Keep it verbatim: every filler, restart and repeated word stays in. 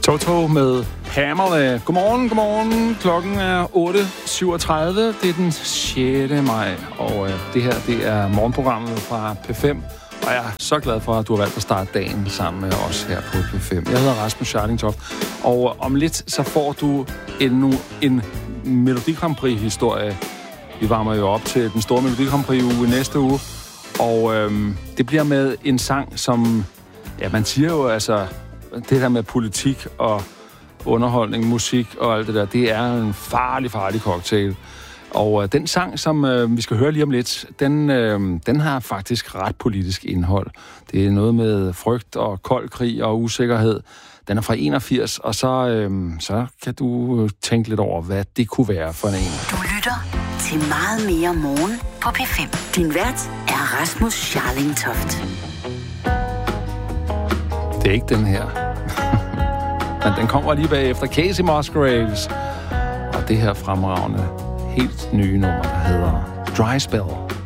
Toto med Hammerle. Godmorgen, godmorgen. Klokken er otte syvogtredive. Det er den sjette maj, og øh, det her, det er morgenprogrammet fra P fem. Og jeg er så glad for, at du har valgt at starte dagen sammen med os her på P fem. Jeg hedder Rasmus Scharlingtoft, og om lidt så får du endnu en Melodi Grand Prix-historie. Vi varmer jo op til den store Melodi Grand Prix-uge næste uge, og øhm, det bliver med en sang, som... Ja, man siger jo altså, det der med politik og underholdning, musik og alt det der, det er en farlig, farlig cocktail. Og øh, den sang, som øh, vi skal høre lige om lidt, den, øh, den har faktisk ret politisk indhold. Det er noget med frygt og kold krig og usikkerhed. Den er fra enogfirs, og så, øh, så kan du tænke lidt over, hvad det kunne være for en. Du lytter til Meget mere morgen på P fem. Din vært er Rasmus Scharlingtoft. Det er ikke den her. Men den kommer lige bagefter Casey Musgraves. Og det her fremragende, helt nye nummer, der hedder Dry Spell.